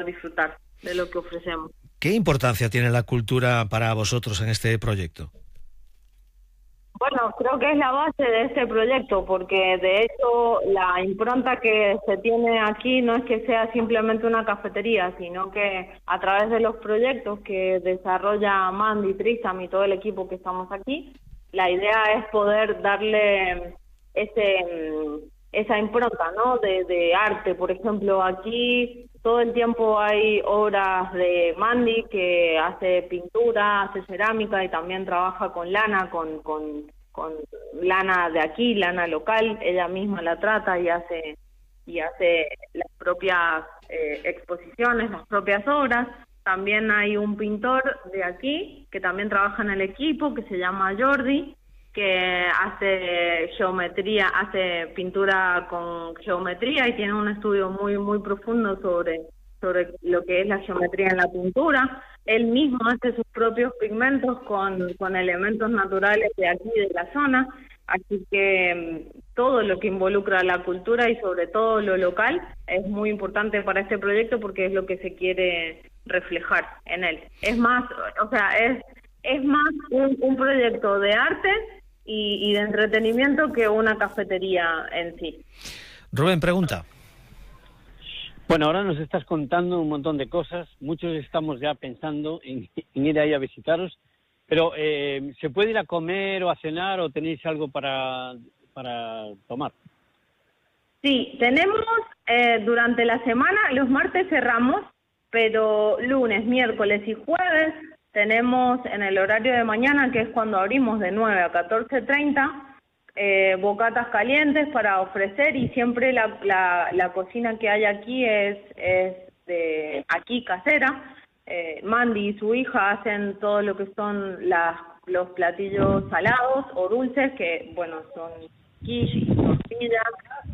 poder disfrutar de lo que ofrecemos. ¿Qué importancia tiene la cultura para vosotros en este proyecto? Bueno, creo que es la base de este proyecto, porque de hecho la impronta que se tiene aquí no es que sea simplemente una cafetería, sino que a través de los proyectos que desarrolla Mandy, Trisam y todo el equipo que estamos aquí, la idea es poder darle esa impronta, ¿no? De arte. Por ejemplo, aquí todo el tiempo hay obras de Mandy que hace pintura, hace cerámica y también trabaja con lana, con lana de aquí, lana local. Ella misma la trata y hace las propias exposiciones, las propias obras. También hay un pintor de aquí que también trabaja en el equipo, que se llama Jordi, que hace geometría, hace pintura con geometría y tiene un estudio muy muy profundo sobre lo que es la geometría en la pintura. Él mismo hace sus propios pigmentos con elementos naturales de aquí, de la zona, así que todo lo que involucra la cultura y sobre todo lo local es muy importante para este proyecto porque es lo que se quiere reflejar en él. Es más, o sea, es más un proyecto de arte y de entretenimiento que una cafetería en sí. Rubén, pregunta. Bueno, ahora nos estás contando un montón de cosas, muchos estamos ya pensando en ir ahí a visitaros, pero ¿se puede ir a comer o a cenar o tenéis algo para tomar? Sí, tenemos durante la semana, los martes cerramos, pero lunes, miércoles y jueves tenemos en el horario de mañana, que es cuando abrimos de 9 a 14:30, bocatas calientes para ofrecer y siempre la cocina que hay aquí es de aquí casera. Mandy y su hija hacen todo lo que son los platillos salados o dulces, que bueno, son quiche, tortillas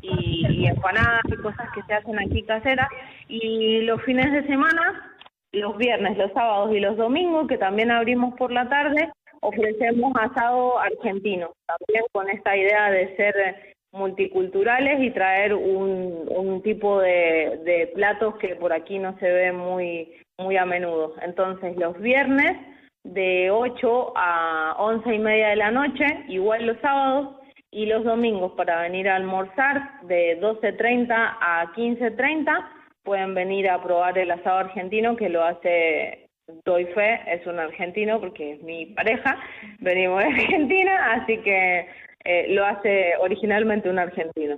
y empanadas y cosas que se hacen aquí caseras. Y los fines de semana, los viernes, los sábados y los domingos, que también abrimos por la tarde, ofrecemos asado argentino, también con esta idea de ser multiculturales y traer un tipo de platos que por aquí no se ve muy a menudo. Entonces, los viernes de 8 a 11:30 de la noche, igual los sábados, y los domingos para venir a almorzar de 12:30 a 15:30, pueden venir a probar el asado argentino que lo hace... Doy fe, es un argentino porque es mi pareja, venimos de Argentina, así que lo hace originalmente un argentino.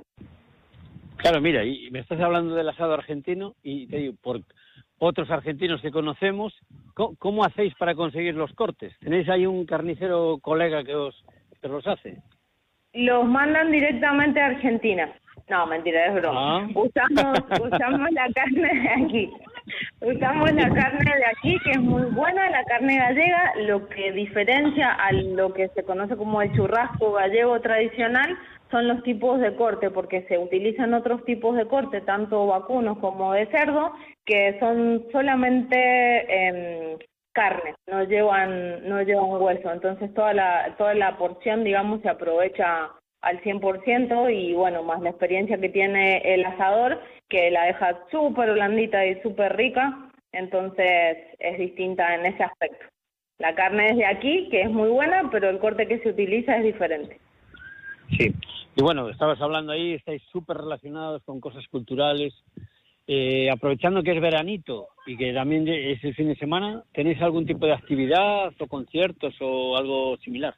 Claro, mira, y me estás hablando del asado argentino y te digo, por otros argentinos que conocemos, ¿cómo hacéis para conseguir los cortes? ¿Tenéis ahí un carnicero colega que los hace? Los mandan directamente a Argentina. No, mentira, es broma. Usamos la carne de aquí. Usamos la carne de aquí, que es muy buena, la carne gallega. Lo que diferencia a lo que se conoce como el churrasco gallego tradicional son los tipos de corte, porque se utilizan otros tipos de corte, tanto vacunos como de cerdo, que son solamente carne, no llevan hueso. Entonces toda la porción, digamos, se aprovecha al 100% y bueno, más la experiencia que tiene el asador, que la deja súper blandita y súper rica, entonces es distinta en ese aspecto. La carne es de aquí, que es muy buena, pero el corte que se utiliza es diferente. Sí, y bueno, estabas hablando ahí, estáis súper relacionados con cosas culturales, aprovechando que es veranito y que también es el fin de semana, ¿tenéis algún tipo de actividad o conciertos o algo similar?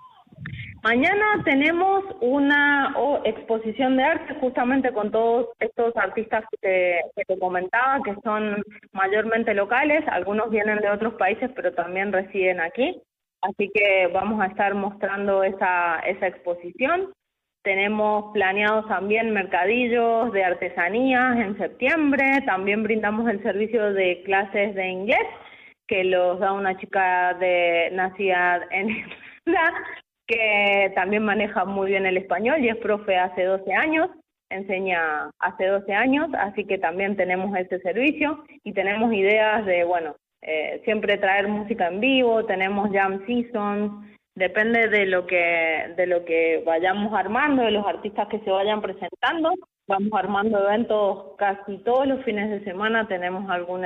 Mañana tenemos una exposición de arte justamente con todos estos artistas que te comentaba, que son mayormente locales, algunos vienen de otros países pero también residen aquí, así que vamos a estar mostrando esa exposición. Tenemos planeados también mercadillos de artesanías en septiembre, también brindamos el servicio de clases de inglés, que los da una chica nacida en Irlanda, que también maneja muy bien el español y es profe hace 12 años, enseña hace 12 años, así que también tenemos ese servicio y tenemos ideas de, bueno, siempre traer música en vivo, tenemos jam seasons, depende de lo que vayamos armando, de los artistas que se vayan presentando, vamos armando eventos casi todos los fines de semana, tenemos algún